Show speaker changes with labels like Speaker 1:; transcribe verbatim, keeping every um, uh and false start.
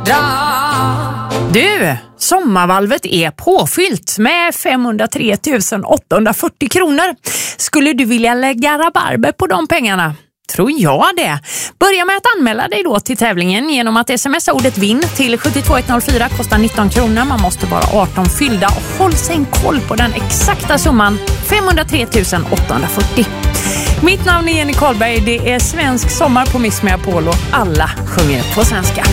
Speaker 1: Du, sommarvalvet är påfyllt med femhundratre tusen åttahundrafyrtio kronor. Skulle du vilja lägga rabarber på de pengarna? Tror jag det. Börja med att anmäla dig då till tävlingen genom att smsa ordet vinn till sju två ett noll fyra, kostar nitton kronor. Man måste vara arton fyllda och håll sig en koll på den exakta summan femhundratre tusen åttahundrafyrtio. Mitt namn är Jenny Karlberg, det är svensk sommar på Mix Megapol och alla sjunger på svenska.